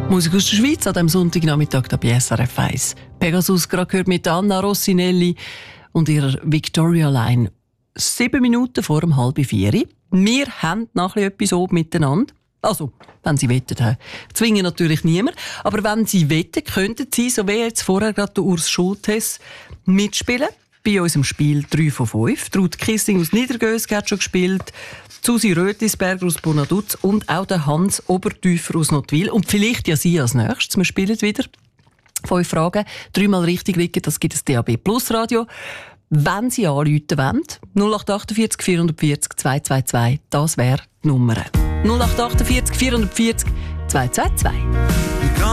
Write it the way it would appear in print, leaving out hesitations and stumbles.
Musik aus der Schweiz an diesem Sonntagnachmittag bei SRF 1. Pegasus gerade gehört mit Anna Rossinelli und ihrer Victoria Line. 7 Minuten vor 3:30. Wir haben noch etwas oben miteinander. Also, wenn Sie wettet, zwingen natürlich niemand. Aber wenn Sie wetten, könnten Sie, so wie jetzt vorher gerade der Urs Schultes, mitspielen. Bei unserem Spiel 3 von 5. Ruth Kissing aus Niedergösgen hat schon gespielt. Susi Rötlisberger aus Bonaduz und auch der Hans Obertäufer aus Nottwil. Und vielleicht ja Sie als nächstes. Wir spielen wieder 5 Fragen. 3-mal richtig liegen, das gibt es DAB Plus Radio. Wenn Sie anrufen wollen, 0848 440 222, das wäre die Nummer. 0848 440 222.